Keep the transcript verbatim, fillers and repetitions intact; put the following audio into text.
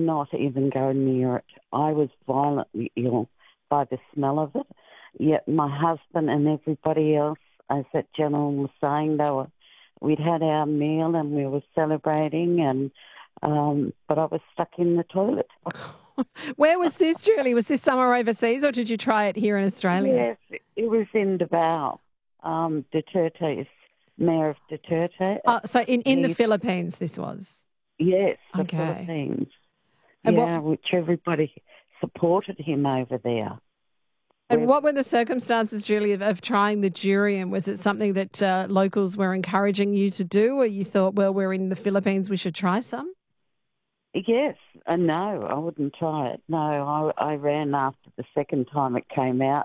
not even go near it. I was violently ill by the smell of it. Yet my husband and everybody else, as that gentleman was saying, they were, we'd had our meal and we were celebrating, and um, but I was stuck in the toilet. Where was this, Julie? Was this somewhere overseas, or did you try it here in Australia? Yes, it was in Davao, um, Duterte, Mayor of Duterte. Oh, so in, in the He- Philippines this was? Yes, the Okay. Philippines. And what- Yeah, which everybody supported him over there. And what were the circumstances, Julie, of, of trying the durian? Was it something that uh, locals were encouraging you to do, or you thought, well, we're in the Philippines, we should try some? Yes, uh, no, I wouldn't try it. No, I, I ran after the second time it came out